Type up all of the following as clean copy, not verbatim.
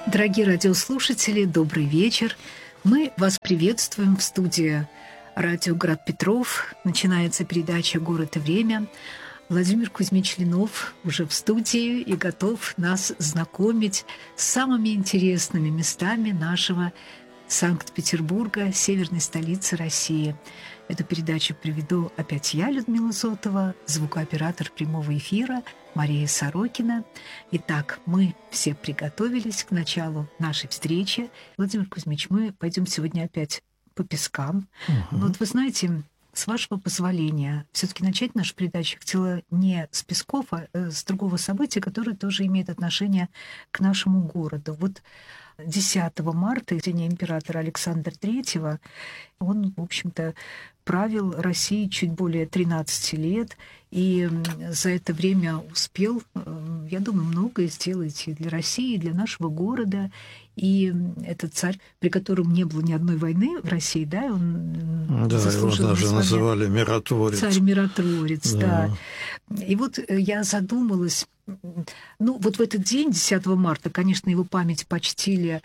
Дорогие радиослушатели, добрый вечер. Мы вас приветствуем в студии радио «Град Петров». Начинается передача «Город и время». Владимир Кузьмич Ленов уже в студии и готов нас знакомить с самыми интересными местами нашего Санкт-Петербурга, северной столицы России. Эту передачу приведу опять я, Людмила Зотова, звукооператор прямого эфира Мария Сорокина. Итак, мы все приготовились к началу нашей встречи. Владимир Кузьмич, мы пойдем сегодня опять по пескам. Вот вы знаете, с вашего позволения, все-таки начать нашу передачу хотела не с песков, а с другого события, которое тоже имеет отношение к нашему городу. Вот 10 марта, день императора Александра III, он, в общем-то, правил Россией чуть более 13 лет, и за это время успел, я думаю, многое сделать и для России, и для нашего города. И этот царь, при котором не было ни одной войны в России, да, он заслужил его даже называли миротворец. Царь-миротворец, да. И вот я задумалась, ну, вот в этот день, 10 марта, конечно, его память почтили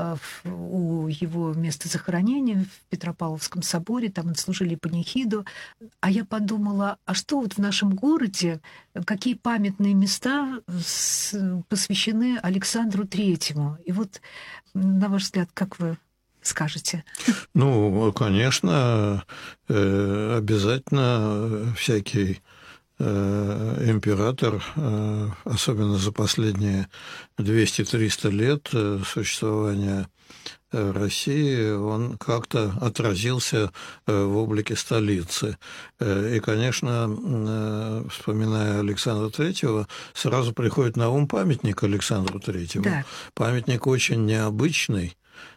у его места захоронения в Петропавловском соборе, там отслужили панихиду. А я подумала, а что вот в нашем городе, какие памятные места посвящены Александру Третьему? И вот, на ваш взгляд, как вы скажете? Ну, конечно, обязательно всякий император, особенно за последние 200-300 лет существования России, он как-то отразился в облике столицы. И, конечно, вспоминая Александра Третьего, сразу приходит на ум памятник Александру Третьему. Да. Памятник очень необычный,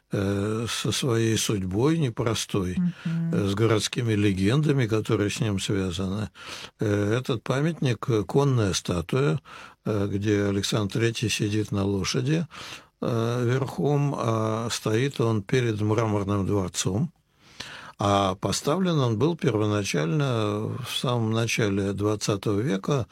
со своей судьбой непростой, с городскими легендами, которые с ним связаны. Этот памятник – конная статуя, где Александр III сидит на лошади верхом, а стоит он перед мраморным дворцом. А поставлен он был первоначально в самом начале XX века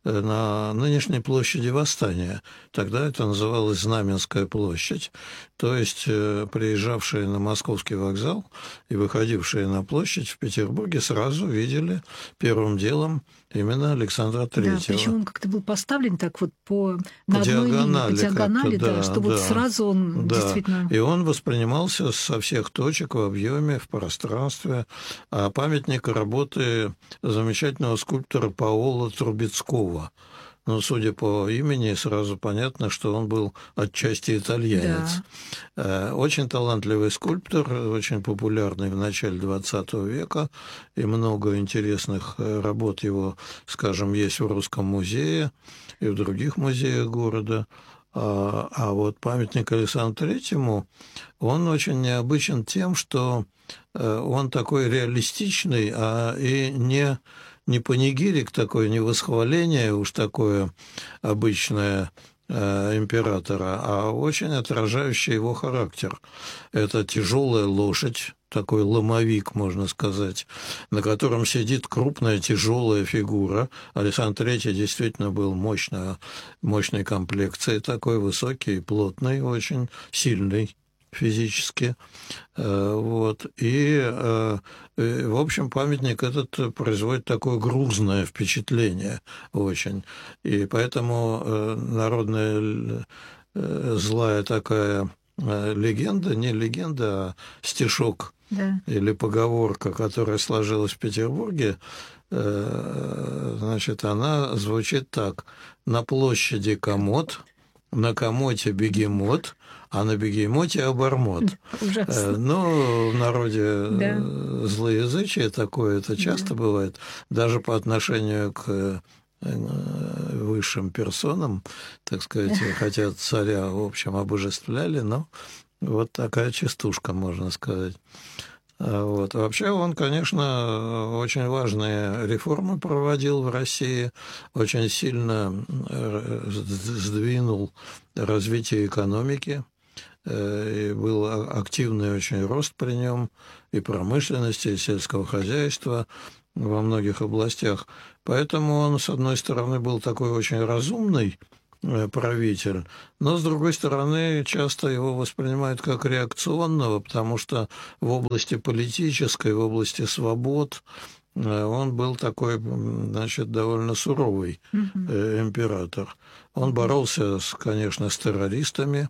на нынешней площади Восстания. Тогда это называлось Знаменская площадь. То есть приезжавшие на Московский вокзал и выходившие на площадь в Петербурге сразу видели первым делом именно Александра Третьего. Да, причем он как-то был поставлен так вот на одной линии, по диагонали, да, что вот сразу он действительно... И он воспринимался со всех точек в объеме, в пространстве. А памятник работы замечательного скульптора Паоло Трубецкого. Но, судя по имени, сразу понятно, что он был отчасти итальянец. Да. Очень талантливый скульптор, очень популярный в начале XX века, и много интересных работ его, скажем, есть в Русском музее и в других музеях города. А вот памятник Александру Третьему, он очень необычен тем, что он такой реалистичный, и не панигирик такой, не восхваление уж такое обычное императора, а очень отражающий его характер. Это тяжелая лошадь, такой ломовик, можно сказать, на котором сидит крупная тяжелая фигура. Александр III действительно был мощной комплекции, такой высокий, плотный, очень сильный физически. Вот. И, в общем, памятник этот производит такое грузное впечатление очень. И поэтому народная злая такая легенда, не легенда, а стишок, да, или поговорка, которая сложилась в Петербурге, значит, она звучит так: на площади комод, на комоте бегемот, а на бегемоте обормот. Ужасно. Ну, в народе злоязычие такое, это часто бывает, даже по отношению к высшим персонам, так сказать, хотя царя, в общем, обожествляли, но вот такая частушка, можно сказать. Вот. Вообще он, конечно, очень важные реформы проводил в России, очень сильно сдвинул развитие экономики, и был активный очень рост при нем и промышленности, и сельского хозяйства во многих областях. Поэтому он, с одной стороны, был такой очень разумный правитель. Но, с другой стороны, часто его воспринимают как реакционного, потому что в области политической, в области свобод он был такой, значит, довольно суровый император. Он боролся, конечно, с террористами,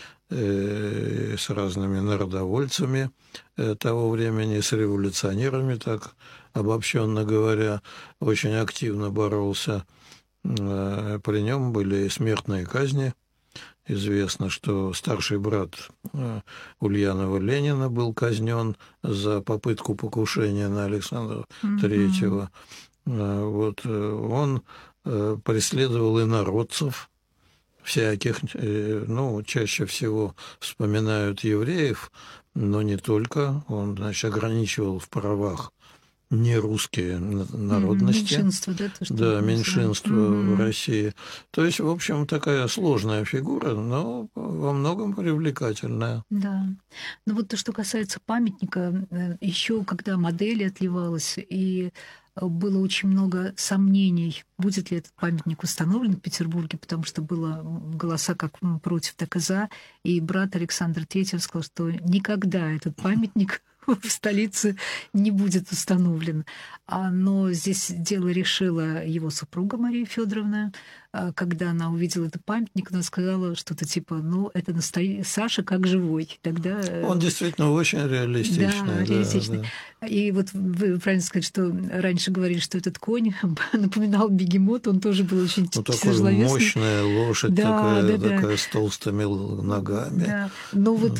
с разными народовольцами того времени, с революционерами, так обобщенно говоря, очень активно боролся. При нем были смертные казни. Известно, что старший брат Ульянова Ленина был казнен за попытку покушения на Александра III. Вот, он преследовал инородцев всяких, ну, чаще всего вспоминают евреев, но не только. Он, значит, ограничивал в правах нерусские народности. Меньшинство, да? То, что да, меньшинство в России. То есть, в общем, такая сложная фигура, но во многом привлекательная. Да. Ну вот то, что касается памятника, еще когда модель отливалась, и было очень много сомнений, будет ли этот памятник установлен в Петербурге, потому что было голоса как против, так и за. И брат Александр III сказал, что никогда этот памятник в столице не будет установлен. Но здесь дело решила его супруга Мария Федоровна. Когда она увидела этот памятник, она сказала что-то типа, ну, это Саша как живой. Тогда... Он действительно очень реалистичный. Да, реалистичный. Да. И вот вы правильно сказали, что раньше говорили, что этот конь напоминал бегемот, он тоже был очень тяжеловесный. Такая мощная лошадь, такая с толстыми ногами. Да. Но вот,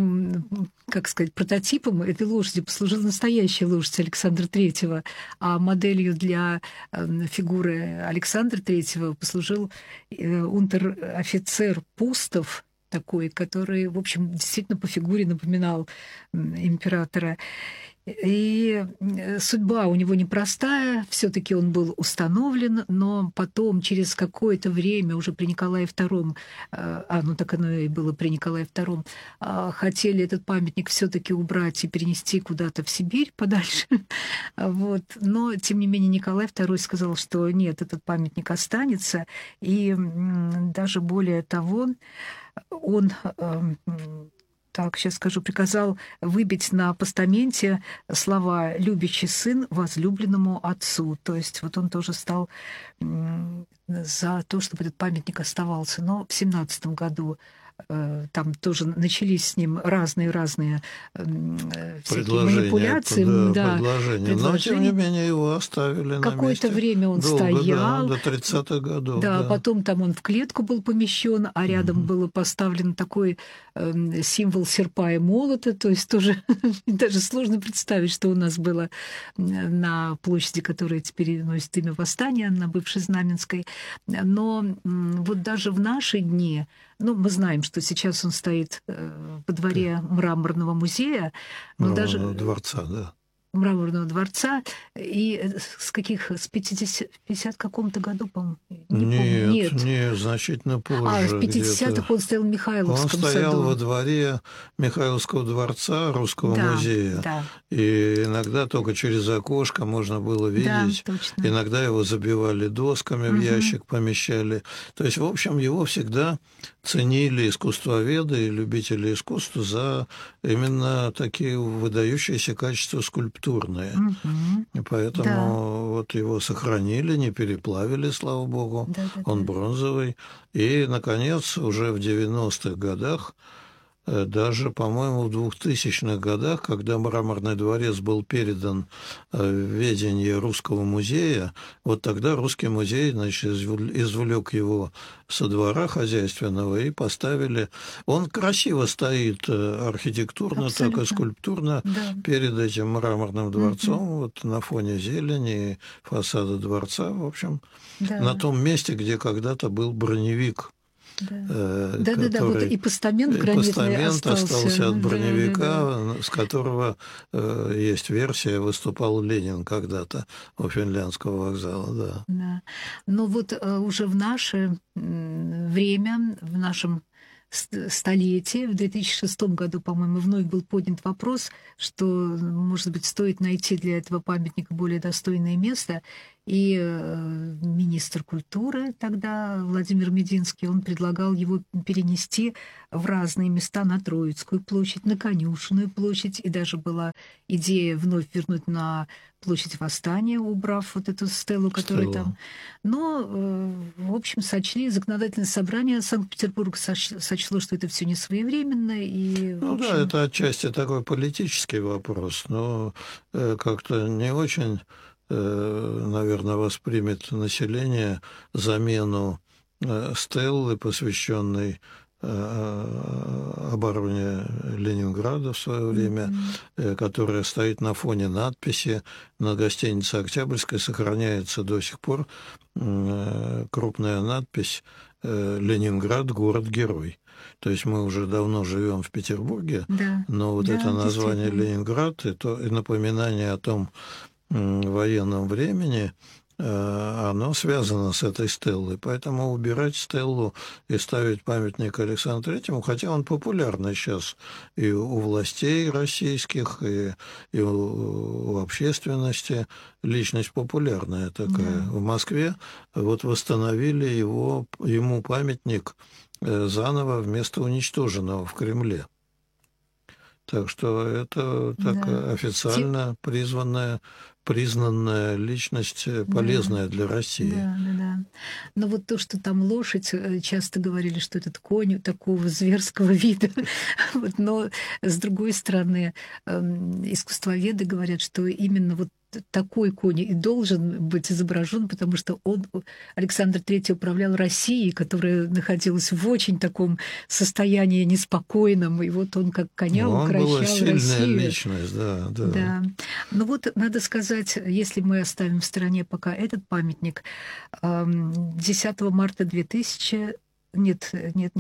как сказать, прототипом этой лошади послужила настоящая лошадь Александра III, а моделью для фигуры Александра III послужил унтер-офицер Пустов, такой, который, в общем, действительно по фигуре напоминал императора. И судьба у него непростая, все-таки он был установлен, но потом, через какое-то время, уже при Николае II, ну так оно и было при Николае II, хотели этот памятник все-таки убрать и перенести куда-то в Сибирь подальше. Вот. Но, тем не менее, Николай II сказал, что нет, этот памятник останется. И даже более того, он... Так, сейчас скажу, приказал выбить на постаменте слова «любящий сын возлюбленному отцу». То есть вот он тоже стал за то, чтобы этот памятник оставался. Но в 17 году там тоже начались с ним разные всякие манипуляции. Предложения. Но, тем не менее, его оставили на месте. Какое-то время он стоял. Да, до 30-х годов. Да, потом там он в клетку был помещен, а рядом было поставлен такой символ серпа и молота. То есть тоже даже сложно представить, что у нас было на площади, которая теперь носит имя Восстания, на бывшей Знаменской. Но вот даже в наши дни, ну, мы знаем, что сейчас он стоит во дворе Мраморного музея. Мраморного дворца, да. Мраморного дворца. И с 50 каком-то году, по-моему? Нет, значительно позже. В 50-х он стоял в Михайловском саду. Он стоял во дворе Михайловского дворца, Русского музея. Да. И иногда только через окошко можно было видеть. Да, точно. Иногда его забивали досками, в ящик помещали. То есть, в общем, его всегда ценили искусствоведы и любители искусства за именно такие выдающиеся качества скульптурные. И поэтому вот его сохранили, не переплавили, слава богу. Он бронзовый. И, наконец, уже в 90-х годах, даже, по-моему, в 2000-х годах, когда Мраморный дворец был передан в ведение Русского музея, вот тогда Русский музей, значит, извлек его со двора хозяйственного и поставили. Он красиво стоит архитектурно, так и скульптурно перед этим Мраморным дворцом, вот на фоне зелени, фасада дворца, в общем, на том месте, где когда-то был броневик. Да, вот и постамент гранитный остался от броневика, с которого есть версия, выступал Ленин когда-то у Финляндского вокзала. Да. Но вот уже в наше время, в нашем столетии, в 2006 году, по-моему, вновь был поднят вопрос, что, может быть, стоит найти для этого памятника более достойное место. И министр культуры тогда, Владимир Мединский, он предлагал его перенести в разные места: на Троицкую площадь, на Конюшенную площадь. И даже была идея вновь вернуть на площадь Восстания, убрав вот эту стелу, которая там. Но, в общем, законодательное собрание Санкт-Петербурга сочло, что это все не своевременно. И, ну общем... да, это отчасти такой политический вопрос, но как-то не очень, наверное, воспримет население замену стеллы, посвященной обороне Ленинграда в свое время, которая стоит на фоне надписи на гостинице «Октябрьская». Сохраняется до сих пор крупная надпись «Ленинград – город-герой». То есть мы уже давно живем в Петербурге, да, но вот это название «Ленинград» и напоминание о том военном времени, оно связано с этой стеллой. Поэтому убирать стеллу и ставить памятник Александру Третьему, хотя он популярный сейчас и у властей российских, и у общественности, личность популярная такая. Да. В Москве вот восстановили ему памятник заново вместо уничтоженного в Кремле. Так что это так официально признанная личность, полезная для России. Да. Но вот то, что там лошадь, часто говорили, что этот конь такого зверского вида. Но, с другой стороны, искусствоведы говорят, что именно вот такой конь и должен быть изображен, потому что Александр III, управлял Россией, которая находилась в очень таком состоянии неспокойном, и вот он как коня укращал Россию. Он была сильная личность, да. Но вот надо сказать, если мы оставим в стороне пока этот памятник, 10 марта 2000... Нет.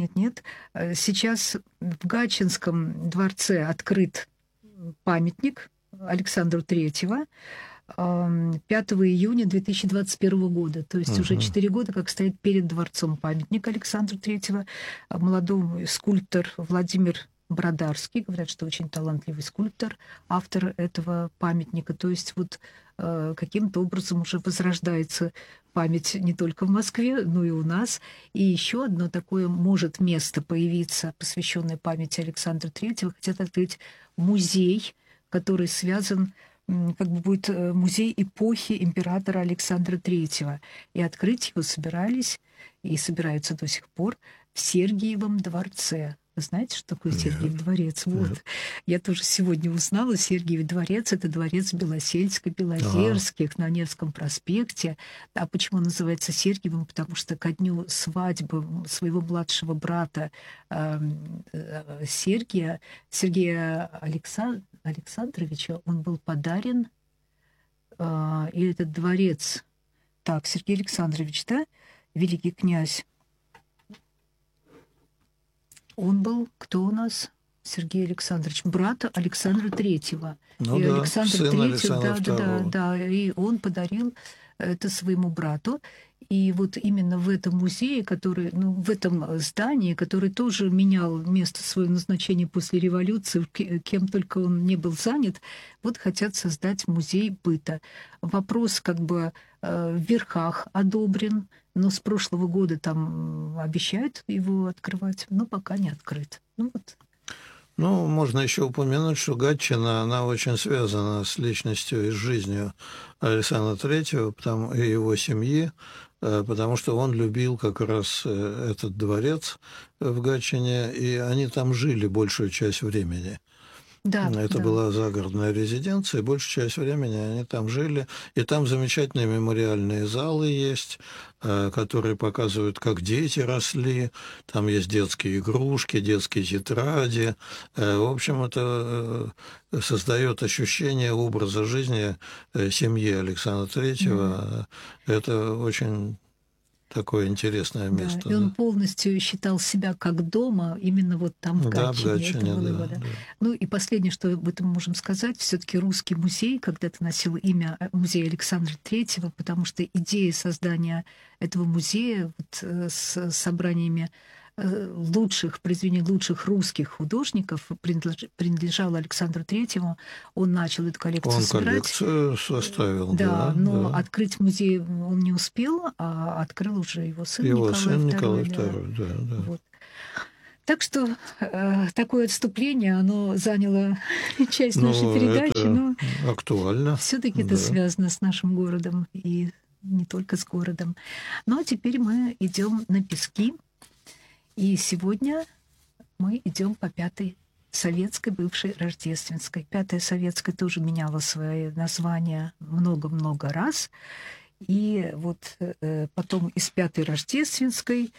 Сейчас в Гатчинском дворце открыт памятник Александру Третьего 5 июня 2021 года. То есть уже 4 года, как стоит перед дворцом памятник Александру Третьего. Молодой скульптор Владимир Бродарский, говорят, что очень талантливый скульптор, автор этого памятника. То есть вот каким-то образом уже возрождается память не только в Москве, но и у нас. И еще одно такое может место появиться, посвященное памяти Александра Третьего. Хотят открыть музей, который связан, как бы будет музей эпохи императора Александра Третьего. И открыть его собирались и собираются до сих пор в Сергиевом дворце. Вы знаете, что такое Сергиев дворец? Вот. Я тоже сегодня узнала. Сергиев дворец — это дворец Белосельско-Белозерских на Невском проспекте. А почему он называется Сергиевым? Потому что ко дню свадьбы своего младшего брата Сергия Александровича, он был подарен, и этот дворец... Так, Сергей Александрович, да? Великий князь. Он был, кто у нас? Сергей Александрович, брат Александра Третьего. Ну, и да, Александр сын Александра II. И он подарил это своему брату. И вот именно в этом музее, который, в этом здании, который тоже менял место своего назначения после революции, кем только он не был занят, вот хотят создать музей быта. Вопрос как бы в верхах одобрен, но с прошлого года там обещают его открывать, но пока не открыт. Можно еще упомянуть, что Гатчина, она очень связана с личностью и с жизнью Александра Третьего и его семьи, потому что он любил как раз этот дворец в Гатчине, и они там жили большую часть времени. Да, это была загородная резиденция, и большую часть времени они там жили. И там замечательные мемориальные залы есть, которые показывают, как дети росли. Там есть детские игрушки, детские тетради. В общем, это создает ощущение образа жизни семьи Александра Третьего. Это очень... такое интересное место. Да. И он полностью считал себя как дома именно вот там, в Гатчине. В Гатчине, да. И последнее, что об этом можем сказать, все-таки русский музей когда-то носил имя музей Александра Третьего, потому что идея создания этого музея с собраниями лучших произведений лучших русских художников принадлежало Александру Третьему. Он начал эту коллекцию собирать. Он коллекцию составил, да. Но да. открыть музей он не успел, а открыл уже его сын Николай II. Да. Вот. Так что такое отступление, оно заняло часть нашей передачи, но актуально. Все-таки это связано с нашим городом и не только с городом. Ну а теперь мы идем на Пески, и сегодня мы идем по Пятой Советской, бывшей Рождественской. Пятая Советская тоже меняла свои названия много-много раз. И вот потом из Пятой Рождественской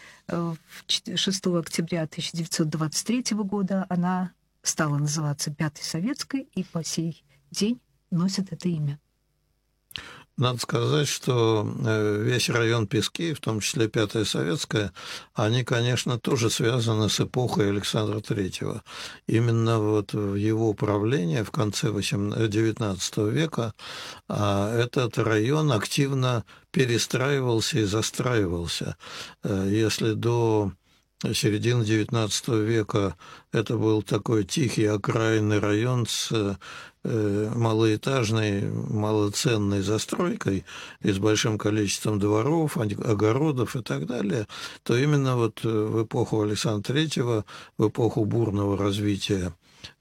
6 октября 1923 года она стала называться Пятой Советской и по сей день носит это имя. Надо сказать, что весь район Пески, в том числе Пятая Советская, они, конечно, тоже связаны с эпохой Александра Третьего. Именно вот в его правлении в конце XIX века этот район активно перестраивался и застраивался. Если до середины XIX века это был такой тихий окраинный район с малоэтажной, малоценной застройкой и с большим количеством дворов, огородов и так далее, то именно вот в эпоху Александра Третьего, в эпоху бурного развития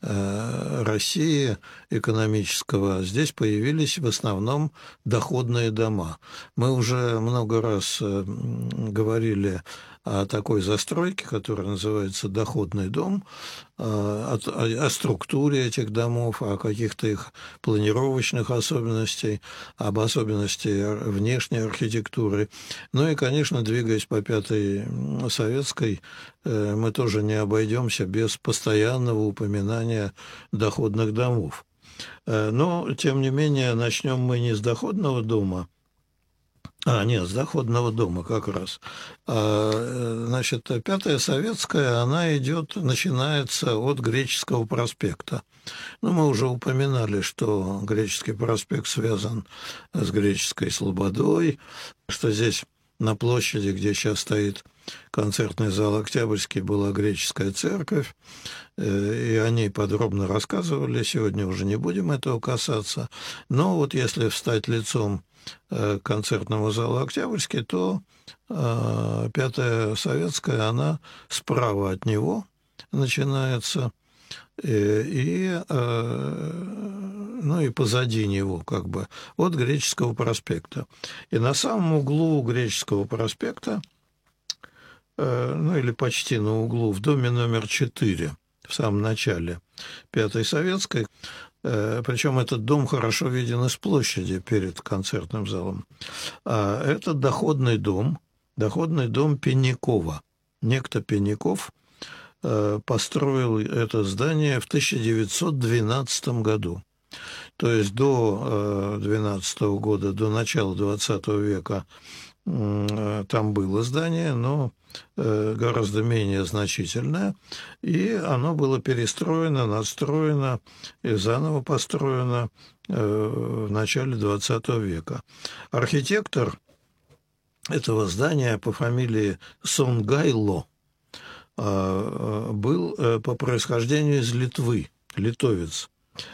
России экономического, здесь появились в основном доходные дома. Мы уже много раз говорили о такой застройке, которая называется доходный дом, о структуре этих домов, о каких-то их планировочных особенностях, об особенностях внешней архитектуры. Ну и, конечно, двигаясь по Пятой Советской, мы тоже не обойдемся без постоянного упоминания доходных домов. Но, тем не менее, начнем мы не с доходного дома, с доходного дома как раз. Значит, Пятая Советская, она начинается от Греческого проспекта. Ну, мы уже упоминали, что Греческий проспект связан с Греческой Слободой, что здесь на площади, где сейчас стоит концертный зал Октябрьский, была греческая церковь, и о ней подробно рассказывали. Сегодня уже не будем этого касаться. Но вот если встать лицом к концертному залу Октябрьский, то Пятая Советская, она справа от него начинается, и позади него, как бы, от Греческого проспекта. И на самом углу Греческого проспекта, или почти на углу, в доме номер 4, в самом начале Пятой Советской, причем этот дом хорошо виден из площади перед концертным залом, это доходный дом Пенякова. Некто Пеняков построил это здание в 1912 году. То есть до 12 года, до начала 20 века там было здание, но гораздо менее значительное, и оно было перестроено, надстроено и заново построено в начале 20 века. Архитектор этого здания по фамилии Сонгайло был по происхождению из Литвы, литовец.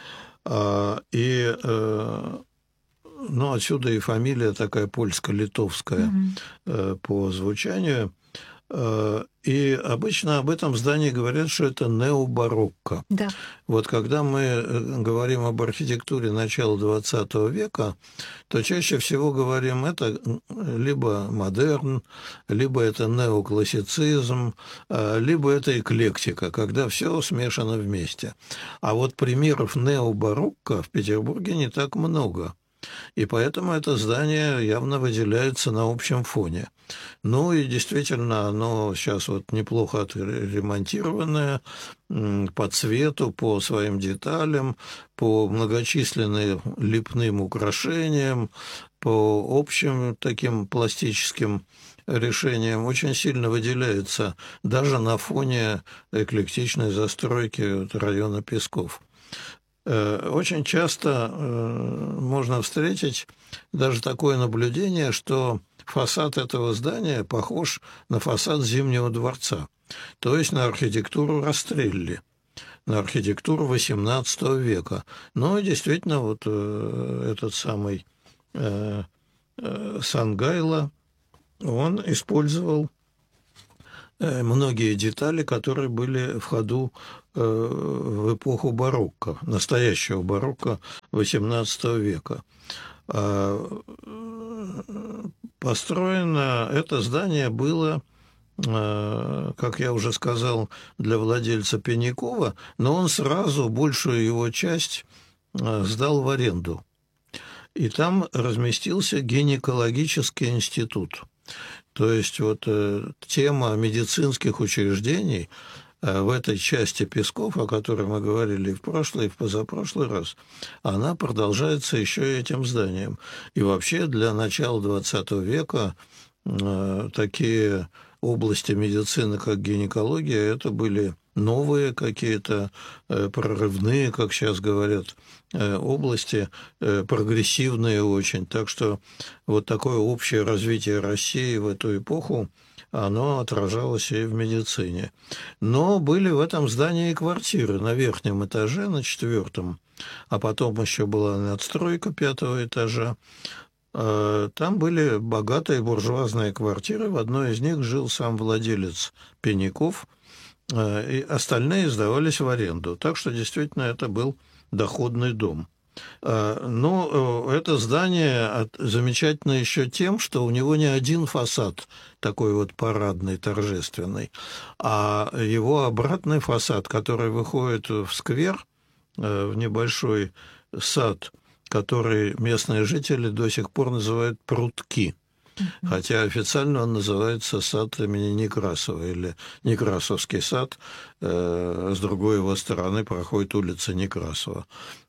Отсюда и фамилия такая польско-литовская по звучанию. И обычно об этом здании говорят, что это необарокко. Да. Вот когда мы говорим об архитектуре начала XX века, то чаще всего говорим, это либо модерн, либо это неоклассицизм, либо это эклектика, когда все смешано вместе. А вот примеров необарокко в Петербурге не так много. И поэтому это здание явно выделяется на общем фоне. Ну и действительно, оно сейчас вот неплохо отремонтированное по цвету, по своим деталям, по многочисленным лепным украшениям, по общим таким пластическим решениям. Очень сильно выделяется даже на фоне эклектичной застройки района Песков. Очень часто можно встретить даже такое наблюдение, что фасад этого здания похож на фасад Зимнего дворца. то есть на архитектуру Растрелли, на архитектуру XVIII века. Ну и действительно, вот этот самый Сангайло, он использовал многие детали, которые были в ходу в эпоху барокко, настоящего барокко XVIII века. Построено это здание было, как я уже сказал, для владельца Пенькова, но он сразу большую его часть сдал в аренду. И там разместился гинекологический институт. То есть вот тема медицинских учреждений в этой части Песков, о которой мы говорили и в прошлый, и в позапрошлый раз, она продолжается еще и этим зданием. И вообще для начала XX века такие области медицины, как гинекология, это были новые какие-то прорывные, как сейчас говорят, области, прогрессивные очень. Так что вот такое общее развитие России в эту эпоху, оно отражалось и в медицине. Но были в этом здании и квартиры на верхнем этаже, на 4-м, а потом еще была надстройка 5-го этажа. Там были богатые буржуазные квартиры, в одной из них жил сам владелец Пеньков, и остальные сдавались в аренду. Так что действительно это был доходный дом. Но это здание замечательно еще тем, что у него не один фасад такой вот парадный, торжественный, а его обратный фасад, который выходит в сквер, в небольшой сад, который местные жители до сих пор называют прутки. Хотя официально он называется сад имени Некрасова или Некрасовский сад. С другой его стороны проходит улица Некрасова.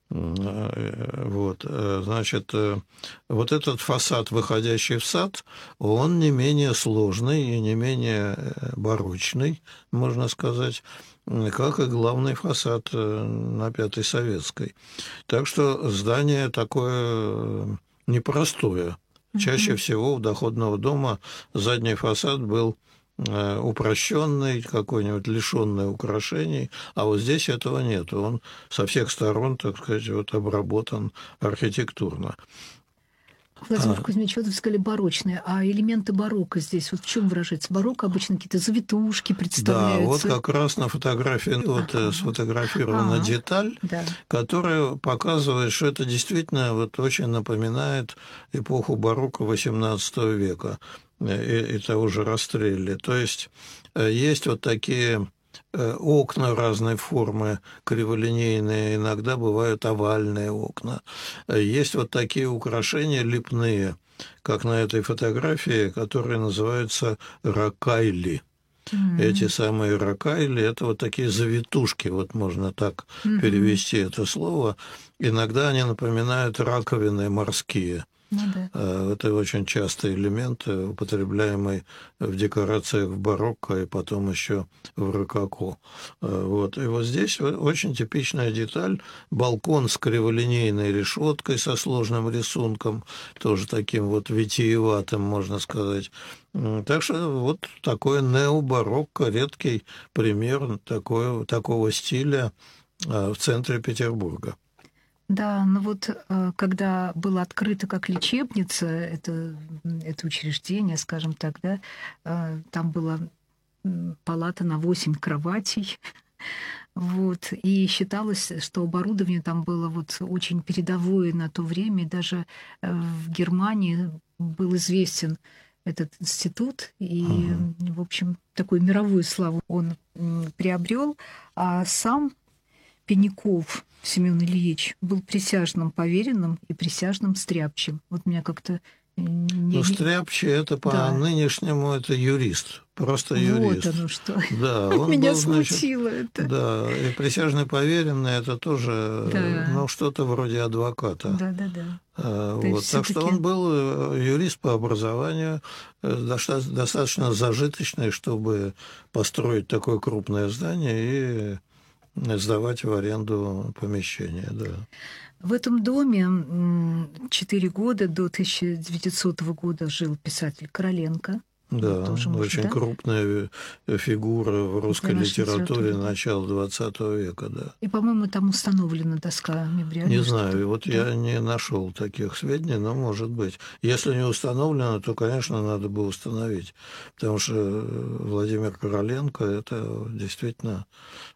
Вот, значит, вот этот фасад, выходящий в сад, он не менее сложный и не менее барочный, можно сказать, как и главный фасад на Пятой Советской. Так что здание такое непростое. Чаще всего у доходного дома задний фасад был упрощенный, какой-нибудь лишенный украшений, а вот здесь этого нет. Он со всех сторон, так сказать, вот обработан архитектурно. Владимир Кузьмич, вот вы сказали барочные, а элементы барокко здесь, вот в чем выражается? Барокко обычно какие-то завитушки представляются. Да, вот как раз на фотографии сфотографирована деталь, которая показывает, что это действительно вот очень напоминает эпоху барокко XVIII века и того же Растрелли. То есть есть вот такие окна разной формы, криволинейные, иногда бывают овальные окна. Есть вот такие украшения лепные, как на этой фотографии, которые называются ракайли. Эти самые ракайли – это вот такие завитушки, вот можно так перевести это слово. Иногда они напоминают раковины морские. Это очень частый элемент, употребляемый в декорациях в барокко и потом еще в рококо. Вот. И вот здесь очень типичная деталь – балкон с криволинейной решеткой со сложным рисунком, тоже таким вот витиеватым, можно сказать. Так что вот такое необарокко, редкий пример такого стиля в центре Петербурга. Да, но вот когда было открыто как лечебница, это учреждение, скажем так, да, там была палата на 8 кроватей, вот, и считалось, что оборудование там было вот очень передовое на то время, и даже в Германии был известен этот институт, и, в общем, такую мировую славу он приобрел, а сам Пеньков Семен Ильич был присяжным поверенным и присяжным стряпчим. Вот меня как-то... Стряпчий – это по-нынешнему это юрист, просто юрист. Вот оно что. Да, он меня был, смутило это. Да, и присяжный поверенный – это тоже что-то вроде адвоката. Да. Вот. Так что он был юрист по образованию, достаточно зажиточный, чтобы построить такое крупное здание и сдавать в аренду помещение, да. В этом доме 4 года до 1900 года жил писатель Короленко. Да, тоже, может, очень да? крупная фигура в русской Для нашей литературе литературы, да. начала XX века, да. И, по-моему, там установлена доска Не мемориальная, что-то, знаю, вот да? я не нашел таких сведений, но может быть. Если не установлено, то, конечно, надо бы установить, потому что Владимир Короленко – это действительно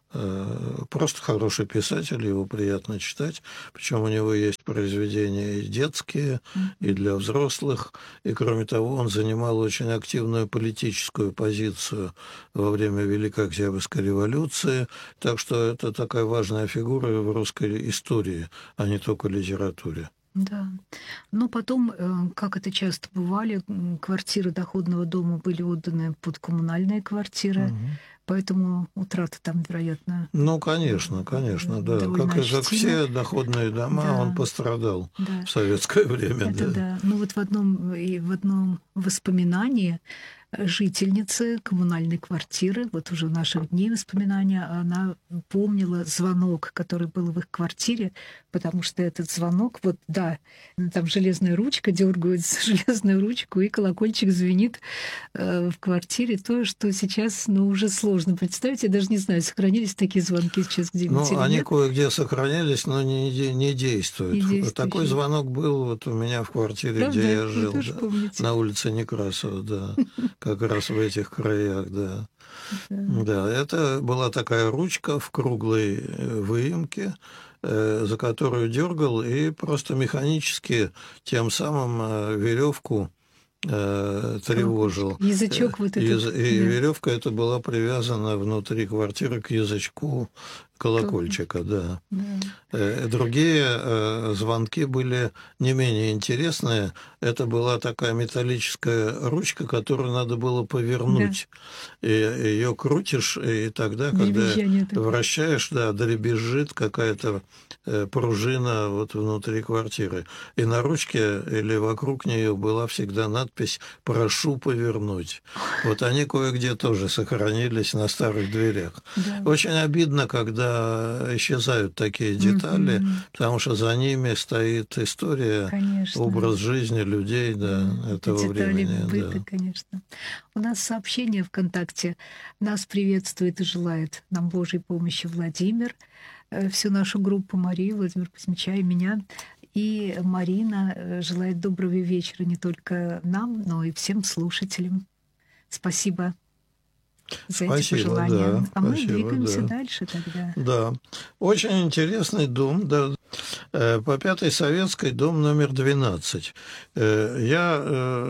просто хороший писатель, его приятно читать, причем у него есть произведения и детские, и для взрослых, и, кроме того, он занимал очень активную политическую позицию во время Великой Октябрьской революции, так что это такая важная фигура в русской истории, а не только литературе. Да. Но потом, как это часто бывали, квартиры доходного дома были отданы под коммунальные квартиры, Мгм. поэтому утрата там, вероятно, Ну, конечно, конечно, да. довольно Как ощутима. все доходные дома, он Да, пострадал да, в советское время, это да. да. Ну вот в одном воспоминании жительницы коммунальной квартиры, вот уже в наших дней воспоминания, она помнила звонок, который был в их квартире, потому что этот звонок, вот да, там железная ручка, дергают железную ручку, и колокольчик звенит в квартире. То, что сейчас, ну, уже сложно представить. Я даже не знаю, сохранились такие звонки сейчас где-нибудь Ну, или они нет. кое-где сохранялись, но не Не действуют. Такой действующие. звонок был вот у меня в квартире, где Правда? я Вы жил, тоже да, помните? на улице Некрасова, да, как раз в этих краях, да. Да. Да, это была такая ручка в круглой выемке, за которую дергал и просто механически тем самым веревку Колокольчик. тревожил. Язычок вот И этот, да, веревка эта была привязана внутри квартиры к язычку колокольчик. колокольчика, да. Да. Другие звонки были не менее интересные. Это была такая металлическая ручка, которую надо было Да. повернуть. И ее крутишь, и тогда, когда Дребезжание такое. вращаешь, да, дребезжит какая-то пружина вот внутри квартиры. И на ручке или вокруг нее была всегда надпись «Прошу повернуть». Вот они кое-где тоже сохранились на старых дверях. Да. Очень обидно, когда исчезают такие детали, Мгм. потому что за ними стоит история, Конечно. образ жизни людей, да, Это этого детали времени, быта, да. конечно. У нас сообщение ВКонтакте. Нас приветствует и желает нам Божьей помощи Владимир, всю нашу группу Марию, Владимира Кузьмича и меня. И Марина желает доброго вечера не только нам, но и всем слушателям. Спасибо за эти Спасибо, пожелания. да, А мы спасибо, двигаемся да. дальше тогда. Да, очень интересный дом, да. По Пятой Советской, дом номер 12. Я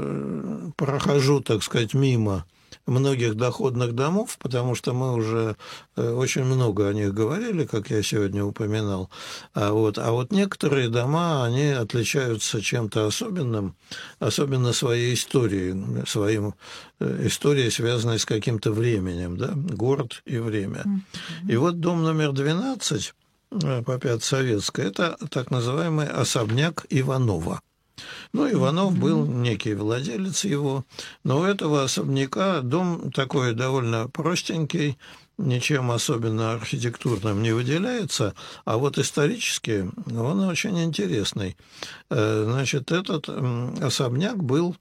прохожу, так сказать, мимо многих доходных домов, потому что мы уже очень много о них говорили, как я сегодня упоминал. А вот некоторые дома, они отличаются чем-то особенным, особенно своей историей, историей, связанной с каким-то временем, да, город и время. И вот дом номер 12 по Пятой Советской – это так называемый особняк Иванова. Ну, Иванов был некий владелец его, но у этого особняка дом такой довольно простенький, ничем особенно архитектурным не выделяется, а вот исторически он очень интересный. Значит, этот особняк был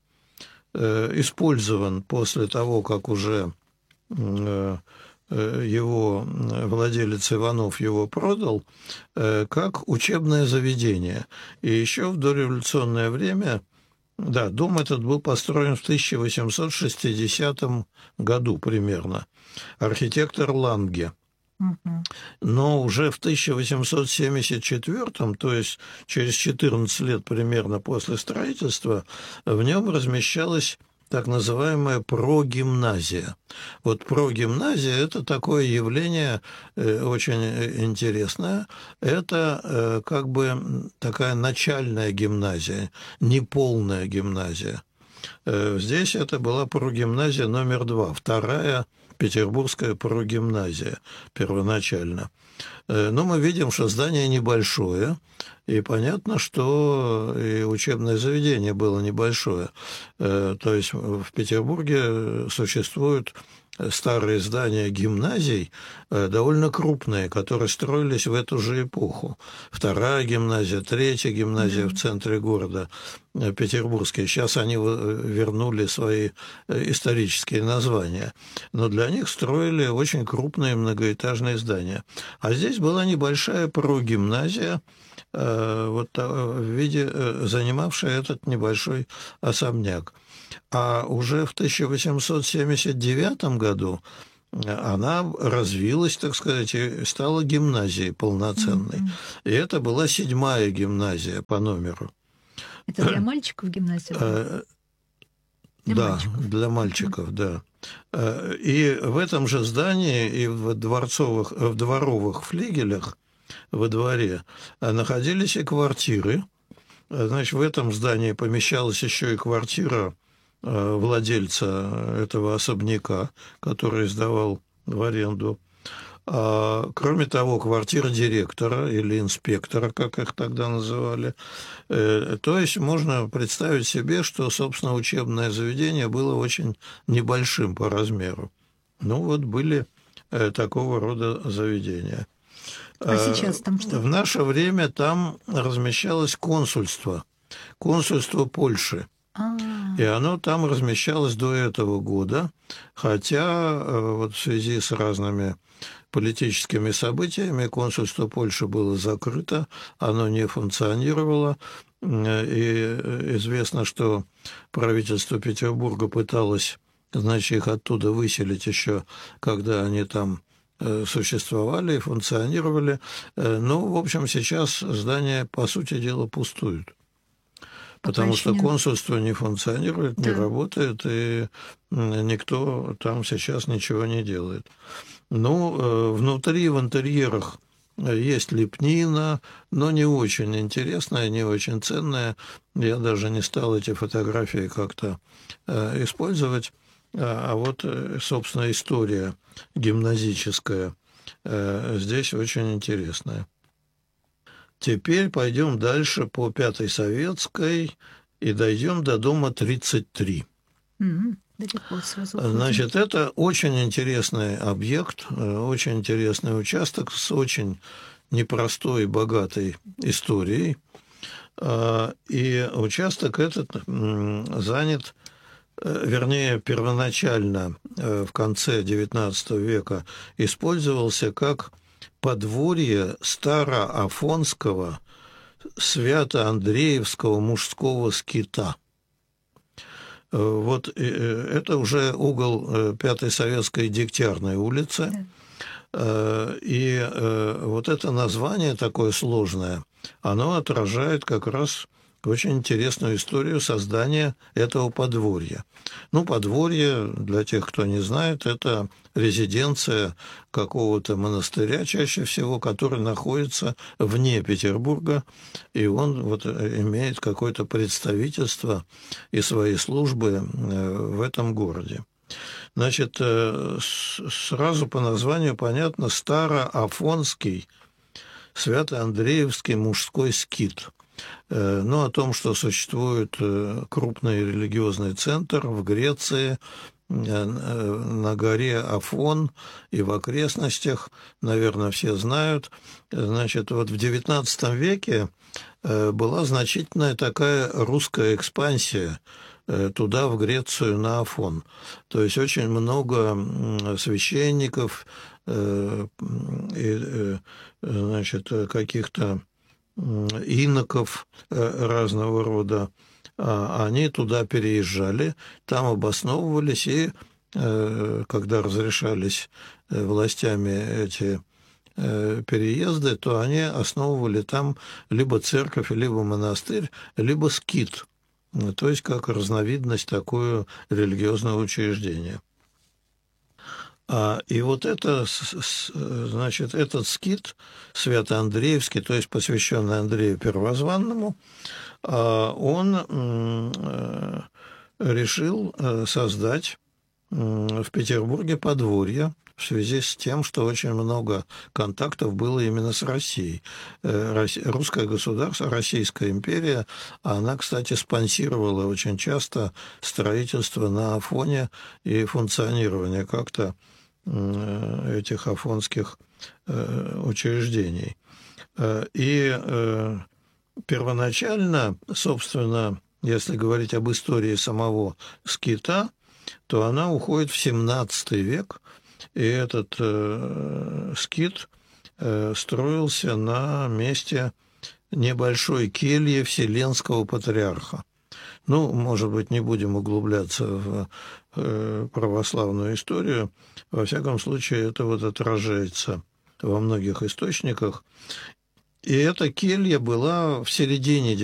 использован после того, как уже его владелец Иванов его продал, как учебное заведение. И еще в дореволюционное время, да, дом этот был построен в 1860 году примерно. Архитектор Ланге. Но уже в 1874, то есть через 14 лет примерно после строительства, в нем размещалась так называемая прогимназия. Вот прогимназия – это такое явление очень интересное. Это как бы такая начальная гимназия, неполная гимназия. Здесь это была прогимназия номер 2, вторая Петербургская прогимназия первоначально. Но мы видим, что здание небольшое, и понятно, что и учебное заведение было небольшое. То есть в Петербурге существуют старые здания гимназий, довольно крупные, которые строились в эту же эпоху. Вторая гимназия, третья гимназия в центре города петербургские. Сейчас они вернули свои исторические названия. Но для них строили очень крупные многоэтажные здания. А здесь была небольшая прогимназия, вот в виде занимавшая этот небольшой особняк. А уже в 1879 году она развилась, так сказать, и стала гимназией полноценной. И это была 7-я гимназия по номеру. Это для мальчиков гимназия? Да, для мальчиков, да. И в этом же здании, и в дворовых флигелях во дворе находились и квартиры. Значит, в этом здании помещалась еще и квартира владельца этого особняка, который сдавал в аренду. Кроме того, квартира директора или инспектора, как их тогда называли. То есть можно представить себе, что, собственно, учебное заведение было очень небольшим по размеру. Ну вот были такого рода заведения. А сейчас там что? В наше время там размещалось консульство Польши. И оно там размещалось до этого года, хотя вот в связи с разными политическими событиями консульство Польши было закрыто, оно не функционировало, и известно, что правительство Петербурга пыталось, значит, их оттуда выселить еще, когда они там существовали и функционировали. Ну, в общем, сейчас здания, по сути дела, пустуют. Потому что консульство не функционирует, не работает, и никто там сейчас ничего не делает. Ну, внутри, в интерьерах есть лепнина, но не очень интересная, не очень ценная. Я даже не стал эти фотографии как-то использовать. А вот, собственно, история гимназическая здесь очень интересная. Теперь пойдем дальше по Пятой Советской и дойдем до дома 33. Далеко сразу. Значит, это очень интересный объект, очень интересный участок с очень непростой, богатой историей. И участок этот занят, вернее, первоначально в конце XIX века использовался как подворье Староафонского Свято-Андреевского мужского скита. Вот это уже угол Пятой Советской Дегтярной улицы. И вот это название такое сложное, оно отражает как раз очень интересную историю создания этого подворья. Ну, подворье, для тех, кто не знает, это резиденция какого-то монастыря, чаще всего, который находится вне Петербурга, и он вот имеет какое-то представительство и свои службы в этом городе. Значит, сразу по названию понятно: Староафонский Свято-Андреевский мужской скит. Но о том, что существует крупный религиозный центр в Греции, на горе Афон и в окрестностях, наверное, все знают. Значит, вот в XIX веке была значительная такая русская экспансия туда, в Грецию, на Афон. То есть очень много священников, значит, каких-то иноков разного рода, они туда переезжали, там обосновывались, и когда разрешались властями эти переезды, то они основывали там либо церковь, либо монастырь, либо скит, то есть как разновидность такое религиозного учреждения. И вот это, значит, этот скит Свято-Андреевский, то есть посвященный Андрею Первозванному, он решил создать в Петербурге подворье в связи с тем, что очень много контактов было именно с Россией. Русское государство, Российская империя, она, кстати, спонсировала очень часто строительство на Афоне и функционирование как-то этих афонских учреждений. И первоначально, собственно, если говорить об истории самого скита, то она уходит в XVII век, и этот скит строился на месте небольшой кельи Вселенского патриарха. Ну, может быть, не будем углубляться в православную историю. Во всяком случае, это вот отражается во многих источниках. И эта келья была в середине